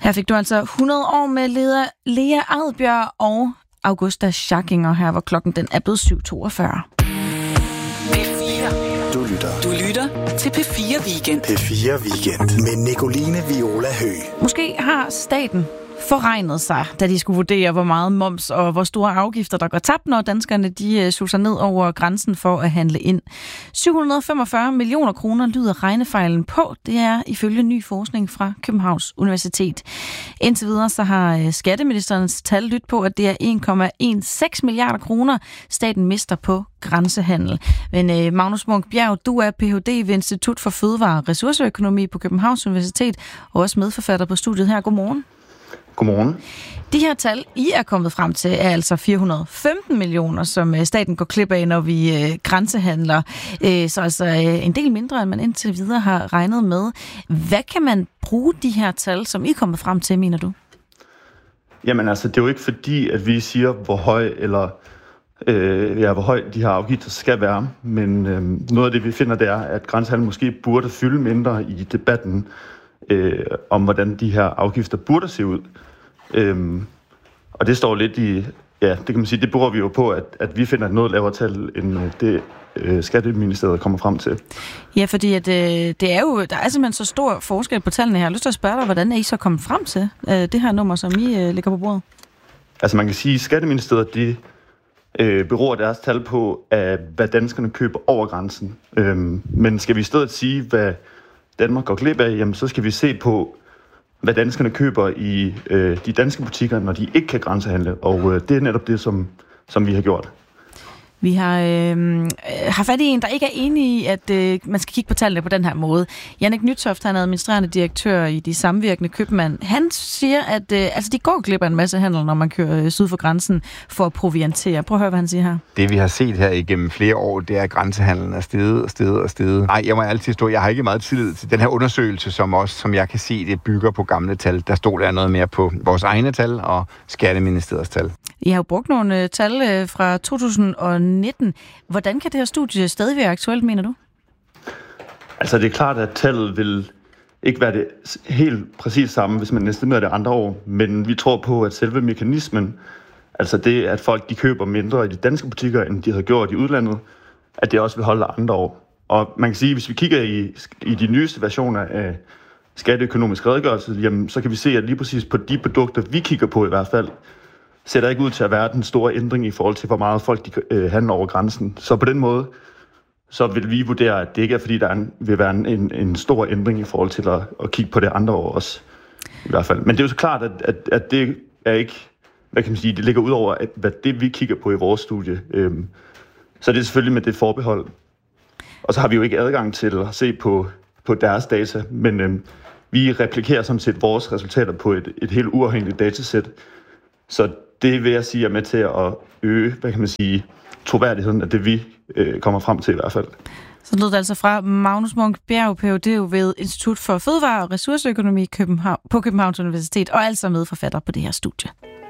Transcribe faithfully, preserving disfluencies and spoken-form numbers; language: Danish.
Her fik du altså hundrede år med leder Lea Eidbjerg og Augusta Schackinger, her hvor klokken den er blevet syv toogfyrre. P fire. Du lytter. Du lytter til P fire Weekend. P fire Weekend med Nicoline Viola Høgh. Måske har staten forregnet sig, da de skulle vurdere, hvor meget moms og hvor store afgifter, der går tabt, når danskerne de suser ned over grænsen for at handle ind. syv hundrede og femogfyrre millioner kroner lyder regnefejlen på. Det er ifølge ny forskning fra Københavns Universitet. Indtil videre så har skatteministerens tal lyttet på, at det er en komma seksten milliarder kroner, staten mister på grænsehandel. Men Magnus Munch Bjerg, du er P H D ved Institut for Fødevare og Ressourceøkonomi på Københavns Universitet, og også medforfatter på studiet her. Godmorgen. Godmorgen. De her tal, I er kommet frem til, er altså fire hundrede og femten millioner, som staten går klip af, når vi øh, grænsehandler. Øh, så altså øh, en del mindre, end man indtil videre har regnet med. Hvad kan man bruge de her tal, som I er kommet frem til, mener du? Jamen altså, det er jo ikke fordi, at vi siger, hvor høj eller øh, ja, hvor høj de her afgifter skal være. Men øh, noget af det, vi finder, det er, at grænsehandel måske burde fylde mindre i debatten øh, om, hvordan de her afgifter burde se ud. Øhm, og det står lidt i, ja, det kan man sige, det bruger vi jo på, at, at vi finder et noget lavere tal, end det øh, Skatteministeriet kommer frem til. Ja, fordi at, øh, det er jo, der er simpelthen så stor forskel på tallene her. Jeg har lyst til at spørge dig, hvordan er I så kommet frem til øh, det her nummer, som I øh, lægger på bordet? Altså man kan sige, at Skatteministeriet, de øh, beror deres tal på, at, hvad danskerne køber over grænsen. Øhm, men skal vi i stedet sige, hvad Danmark går glip af, jamen så skal vi se på, hvad danskerne køber i øh, de danske butikker, når de ikke kan grænsehandle. Og øh, det er netop det, som, som vi har gjort. Vi har, øh, har fat i en, der ikke er enig i, at øh, man skal kigge på tallene på den her måde. Jannik Nytoft, han er administrerende direktør i De Samvirkende Købmand. Han siger, at øh, altså, de går glip af en masse handel, når man kører øh, syd for grænsen for at proviantere. Prøv at høre, hvad han siger her. Det, vi har set her igennem flere år, det er, at grænsehandlen er steget og steget og steget. Nej, jeg må altid stå, jeg har ikke meget tillid til den her undersøgelse, som også, som jeg kan se, det bygger på gamle tal. Der stod der noget mere på vores egne tal og Skatteministeriets tal. I har jo brugt nogle øh, tal øh, fra to tusind og nitten. Hvordan kan det her studie stadig være aktuelt, mener du? Altså det er klart, at tallet vil ikke være det helt præcis samme, hvis man estimerer det andre år. Men vi tror på, at selve mekanismen, altså det, at folk de køber mindre i de danske butikker, end de havde gjort i udlandet, at det også vil holde andre år. Og man kan sige, at hvis vi kigger i, i de nyeste versioner af skatteøkonomisk redegørelse, jamen, så kan vi se, at lige præcis på de produkter, vi kigger på i hvert fald, ser der ikke ud til at være den store ændring i forhold til, hvor meget folk de, øh, handler over grænsen. Så på den måde, så vil vi vurdere, at det ikke er, fordi der en, vil være en, en stor ændring i forhold til at, at kigge på det andre år også. I hvert fald. Men det er jo så klart, at, at, at det er ikke, hvad kan man sige, det ligger ud over, at, hvad det vi kigger på i vores studie. Øhm, så det er selvfølgelig med det forbehold. Og så har vi jo ikke adgang til at se på, på deres data, men øhm, vi replikerer sådan set vores resultater på et, et helt uafhængigt datasæt. Så det vil jeg sige er med til at øge, hvad kan man sige, troværdigheden af det, vi øh, kommer frem til i hvert fald. Så lød det altså fra Magnus Munch Bjerg, P H D ved Institut for Fødevare og Ressourceøkonomi København, på Københavns Universitet, og altså medforfatter på det her studie.